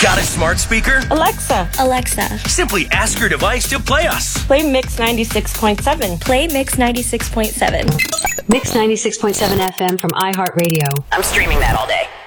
Got a smart speaker? Alexa. Simply ask your device to play us. Play Mix 96.7. Play Mix 96.7. Mix 96.7 FM from iHeartRadio. I'm streaming that all day.